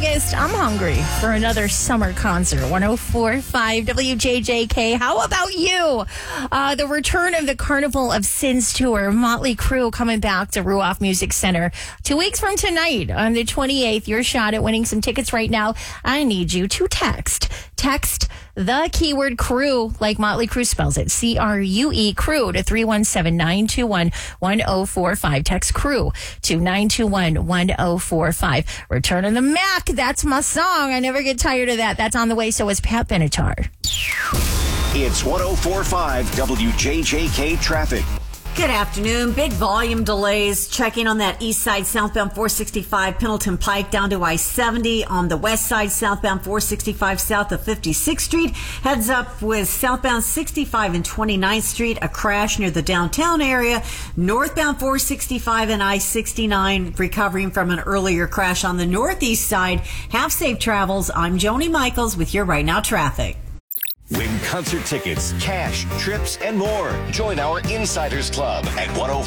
August. I'm hungry for another summer concert. 104.5 WJJK. How about you? The return of the Carnival of Sins tour. Motley Crue coming back to Ruoff Music Center 2 weeks from tonight on the 28th. Your shot at winning some tickets right now. I need you to text the keyword crew, like Motley Crue spells it, CRUE, crew, to 317-921-1045. Text crew to 921-1045. Return of the Mac. That's my song. I never get tired of that. That's on the way. So is Pat Benatar. It's 104.5 WJJK traffic. Good afternoon. Big volume delays. Checking on that east side southbound 465 Pendleton Pike down to I-70. On the west side southbound 465 south of 56th Street. Heads up with southbound 65 and 29th Street. A crash near the downtown area. Northbound 465 and I-69 recovering from an earlier crash on the northeast side. Have safe travels. I'm Joni Michaels with your Right Now traffic. Win concert tickets, cash, trips, and more. Join our Insiders Club at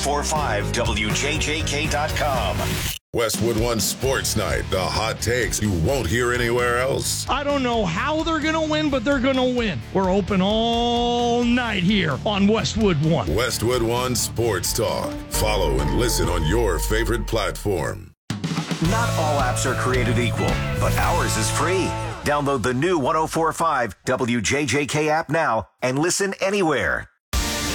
1045WJJK.com. Westwood One Sports Night. The hot takes you won't hear anywhere else. I don't know how they're going to win, but they're going to win. We're open all night here on Westwood One. Westwood One Sports Talk. Follow and listen on your favorite platform. Not all apps are created equal, but ours is free. Download the new 1045 WJJK app now and listen anywhere.